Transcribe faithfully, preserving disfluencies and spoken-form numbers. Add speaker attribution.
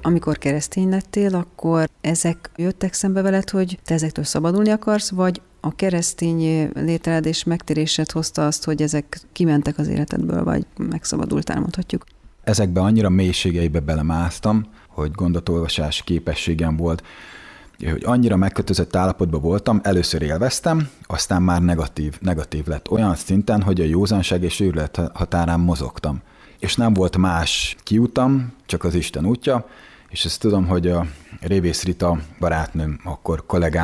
Speaker 1: Amikor keresztény lettél, akkor ezek jöttek szembe veled, hogy te ezektől szabadulni akarsz, vagy a keresztény lételed megtérésed hozta azt, hogy ezek kimentek az életedből, vagy megszabadultál, mondhatjuk?
Speaker 2: Ezekbe annyira mélységeibe belemásztam, hogy gondolatolvasási képességem volt, hogy annyira megkötözött állapotban voltam, először élveztem, aztán már negatív, negatív lett. Olyan szinten, hogy a józanság és őrület határán mozogtam. És nem volt más kiutam, csak az Isten útja, és ezt tudom, hogy a Révész Rita barátnőm, akkor kollégám,